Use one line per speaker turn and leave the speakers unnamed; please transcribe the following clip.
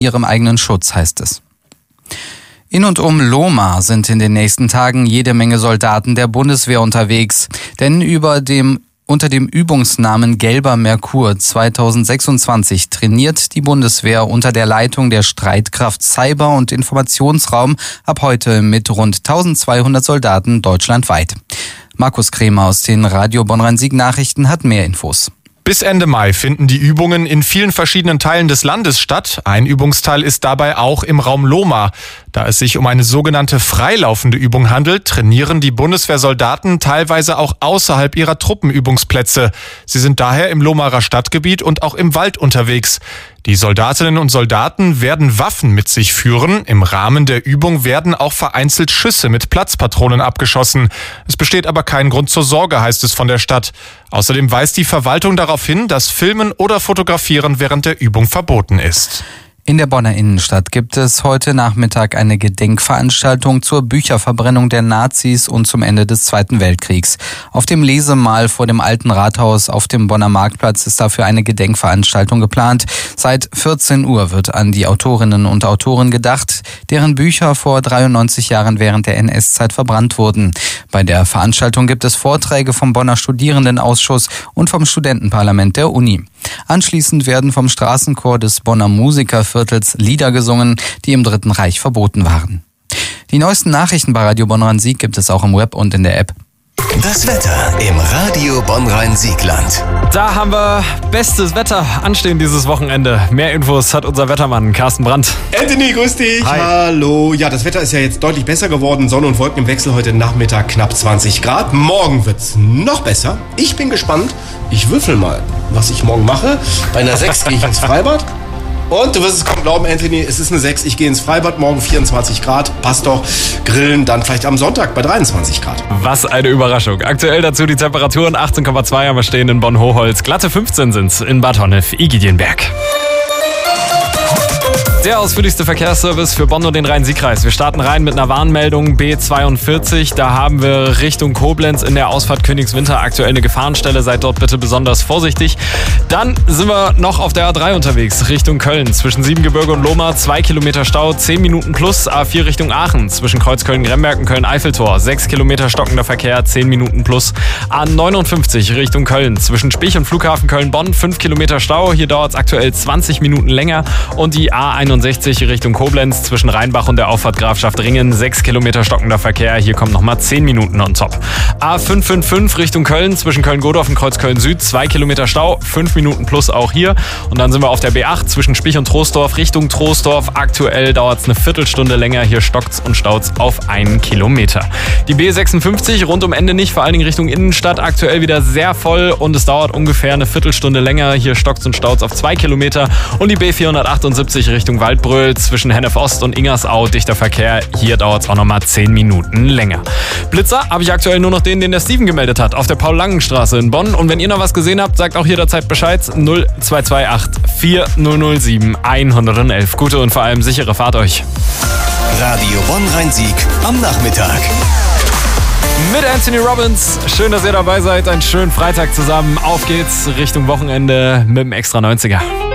ihrem eigenen Schutz, heißt es. In und um Lohmar sind in den nächsten Tagen jede Menge Soldaten der Bundeswehr unterwegs. Denn unter dem Übungsnamen Gelber Merkur 2026 trainiert die Bundeswehr unter der Leitung der Streitkraft Cyber- und Informationsraum ab heute mit rund 1200 Soldaten deutschlandweit. Markus Kremer aus den Radio Bonn-Rhein-Sieg-Nachrichten hat mehr Infos.
Bis Ende Mai finden die Übungen in vielen verschiedenen Teilen des Landes statt. Ein Übungsteil ist dabei auch im Raum Lohmar. Da es sich um eine sogenannte freilaufende Übung handelt, trainieren die Bundeswehrsoldaten teilweise auch außerhalb ihrer Truppenübungsplätze. Sie sind daher im Lohmarer Stadtgebiet und auch im Wald unterwegs. Die Soldatinnen und Soldaten werden Waffen mit sich führen. Im Rahmen der Übung werden auch vereinzelt Schüsse mit Platzpatronen abgeschossen. Es besteht aber kein Grund zur Sorge, heißt es von der Stadt. Außerdem weist die Verwaltung darauf hin, dass Filmen oder Fotografieren während der Übung verboten ist.
In der Bonner Innenstadt gibt es heute Nachmittag eine Gedenkveranstaltung zur Bücherverbrennung der Nazis und zum Ende des Zweiten Weltkriegs. Auf dem Lesemal vor dem Alten Rathaus auf dem Bonner Marktplatz ist dafür eine Gedenkveranstaltung geplant. Seit 14 Uhr wird an die Autorinnen und Autoren gedacht, deren Bücher vor 93 Jahren während der NS-Zeit verbrannt wurden. Bei der Veranstaltung gibt es Vorträge vom Bonner Studierendenausschuss und vom Studentenparlament der Uni. Anschließend werden vom Straßenchor des Bonner Musikerviertels Lieder gesungen, die im Dritten Reich verboten waren. Die neuesten Nachrichten bei Radio Bonn-Rhein-Sieg gibt es auch im Web und in der App.
Das Wetter im Radio Bonn-Rhein-Siegland.
Da haben wir bestes Wetter anstehen dieses Wochenende. Mehr Infos hat unser Wettermann Carsten Brandt.
Anthony, grüß dich.
Hi.
Hallo. Ja, das Wetter ist ja jetzt deutlich besser geworden. Sonne und Wolken im Wechsel, heute Nachmittag knapp 20 Grad. Morgen wird's noch besser. Ich bin gespannt. Ich würfel mal, was ich morgen mache. Bei einer 6 gehe ich ins Freibad. Und du wirst es kaum glauben, Anthony, es ist eine 6. Ich gehe ins Freibad, morgen 24 Grad. Passt doch. Grillen dann vielleicht am Sonntag bei 23 Grad.
Was eine Überraschung. Aktuell dazu die Temperaturen 18,2 haben wir stehen in Bonn-Hochholz. Glatte 15 sind's in Bad Honnef-Igidienberg. Der ausführlichste Verkehrsservice für Bonn und den Rhein-Sieg-Kreis. Wir starten rein mit einer Warnmeldung B42. Da haben wir Richtung Koblenz in der Ausfahrt Königswinter aktuell eine Gefahrenstelle. Seid dort bitte besonders vorsichtig. Dann sind wir noch auf der A3 unterwegs, Richtung Köln. Zwischen Siebengebirge und Lohmar 2 Kilometer Stau, 10 Minuten plus. A4 Richtung Aachen. Zwischen Kreuzköln-Gremberg und Köln-Eiffeltor 6 Kilometer stockender Verkehr, 10 Minuten plus. A59 Richtung Köln. Zwischen Spich und Flughafen Köln-Bonn 5 Kilometer Stau. Hier dauert es aktuell 20 Minuten länger. Und die A61 Richtung Koblenz zwischen Rheinbach und der Auffahrt Grafschaft Ringen 6 Kilometer stockender Verkehr. Hier kommen nochmal 10 Minuten on top. A555 Richtung Köln zwischen Köln-Godorf und Kreuzköln-Süd 2 Kilometer Stau, 5 Minuten plus auch hier. Und dann sind wir auf der B8 zwischen Spich und Troisdorf Richtung Troisdorf. Aktuell dauert es eine Viertelstunde länger. Hier stockt's und staut's auf 1 Kilometer. Die B56 rund um Ende nicht, vor allen Dingen Richtung Innenstadt aktuell wieder sehr voll und es dauert ungefähr eine Viertelstunde länger. Hier stockt's und staut's auf 2 Kilometer. Und die B478 Richtung Waldbröl zwischen Hennef Ost und Ingersau, dichter Verkehr. Hier dauert es auch nochmal 10 Minuten länger. Blitzer habe ich aktuell nur noch den der Steven gemeldet hat, auf der Paul-Langen-Straße in Bonn. Und wenn ihr noch was gesehen habt, sagt auch jederzeit Bescheid. 0228 4007 111. Gute und vor allem sichere Fahrt euch.
Radio Bonn-Rhein-Sieg am Nachmittag.
Mit Anthony Robbins. Schön, dass ihr dabei seid. Einen schönen Freitag zusammen. Auf geht's Richtung Wochenende mit dem Extra 90er.